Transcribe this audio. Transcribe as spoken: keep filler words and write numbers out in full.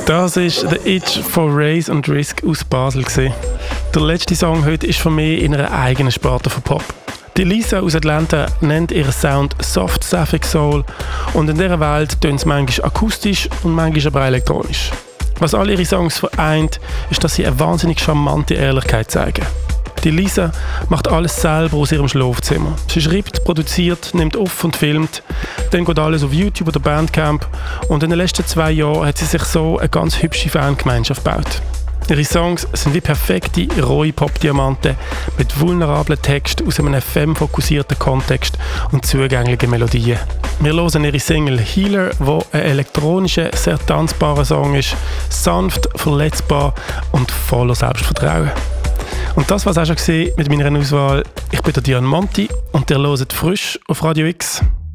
Das ist «The Itch» von Raise und Risk aus Basel. Gewesen. Der letzte Song heute ist von mir in einer eigenen Sparte von Pop. Die Lisa aus Atlanta nennt ihren Sound Soft Sapphic Soul und in dieser Welt tönt es manchmal akustisch und manchmal aber elektronisch. Was all ihre Songs vereint, ist, dass sie eine wahnsinnig charmante Ehrlichkeit zeigen. Die Lisa macht alles selber aus ihrem Schlafzimmer. Sie schreibt, produziert, nimmt auf und filmt. Dann geht alles auf YouTube oder Bandcamp. Und in den letzten zwei Jahren hat sie sich so eine ganz hübsche Fangemeinschaft gebaut. Ihre Songs sind wie perfekte, rohe Pop-Diamanten mit vulnerablen Texten aus einem F M-fokussierten Kontext und zugänglichen Melodien. Wir hören ihre Single «Healer», wo ein elektronischer, sehr tanzbarer Song ist, sanft, verletzbar und voller Selbstvertrauen. Und das war es auch schon mit meiner Auswahl. Ich bin der Dian Monti und ihr hört frisch auf Radio X.